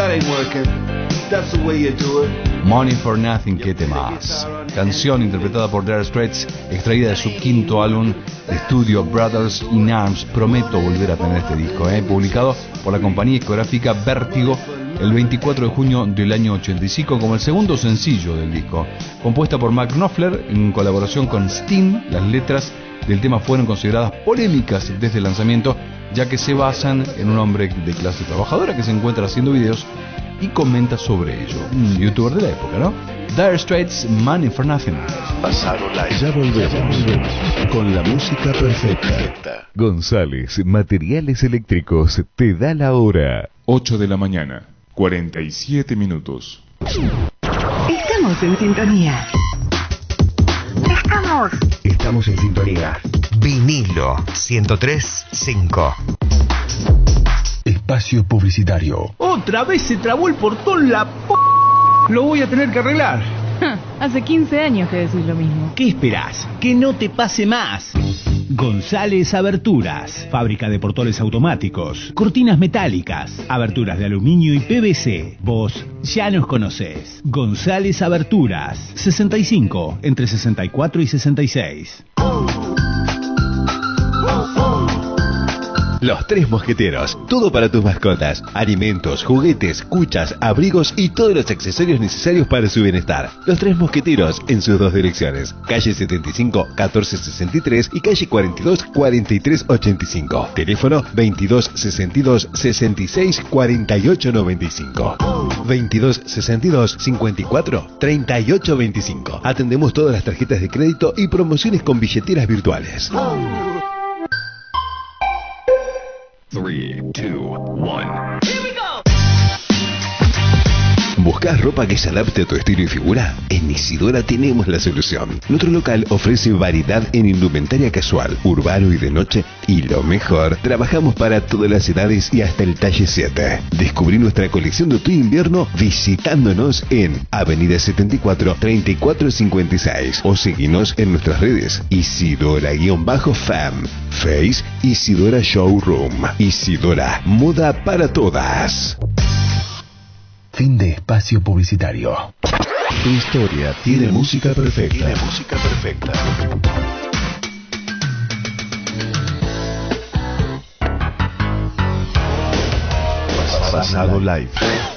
that ain't working. That's the way you do it. Money for Nothing, qué temas. Canción interpretada por Dire Straits, extraída de su quinto álbum de estudio Brothers in Arms. Prometo volver a tener este disco, publicado por la compañía discográfica Vértigo el 24 de junio del año 85 como el segundo sencillo del disco. Compuesta por Mark Knopfler en colaboración con Sting, las letras del tema fueron consideradas polémicas desde el lanzamiento, ya que se basan en un hombre de clase trabajadora que se encuentra haciendo videos y comenta sobre ello. Un youtuber de la época, ¿no? Dire Straits, Money for Nothing. Pasaron la... Ya volvemos con la música perfecta. González Materiales Eléctricos te da la hora. 8 de la mañana, 47 minutos. Estamos en sintonía. Estamos en sintonía. Vinilo 103.5. Espacio publicitario. Otra vez se trabó el portón, la p... Lo voy a tener que arreglar. Hace 15 años que decís lo mismo. ¿Qué esperás? Que no te pase más. González Aberturas, fábrica de portones automáticos, cortinas metálicas, aberturas de aluminio y PVC. Vos ya nos conocés. González Aberturas, 65, entre 64 y 66. Los Tres Mosqueteros, todo para tus mascotas, alimentos, juguetes, cuchas, abrigos y todos los accesorios necesarios para su bienestar. Los Tres Mosqueteros en sus dos direcciones, calle 75 1463 y calle 42 4385. Teléfono 22 62 66 48 95. 22 62 54 38 25. Atendemos todas las tarjetas de crédito y promociones con billeteras virtuales. 3, 2, 1. ¿Buscas ropa que se adapte a tu estilo y figura? En Isidora tenemos la solución. Nuestro local ofrece variedad en indumentaria casual, urbano y de noche. Y lo mejor, trabajamos para todas las edades y hasta el talle 7. Descubrí nuestra colección de otoño-invierno visitándonos en Avenida 74 3456 o seguinos en nuestras redes Isidora-FAM, Face Isidora Showroom. Isidora, moda para todas. Fin de espacio publicitario. Tu historia tiene música perfecta. Pasado Live.